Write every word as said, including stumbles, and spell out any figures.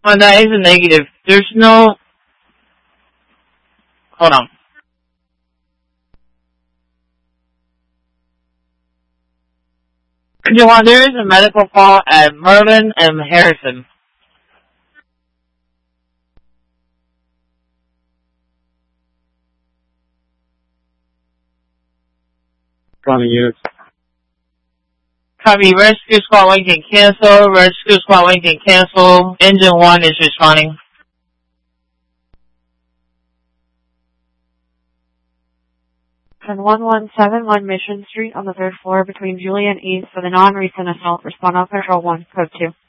Oh, that is a negative. There's no... Hold on. Jawan, there is a medical call at Merlin and Harrison. Responding units. Copy, rescue squad one can cancel. Rescue squad one can cancel. Engine one is responding. ten one one seven one Mission Street on the third floor between Julia and East for the non-recent assault. Respond on Patrol one, Code two.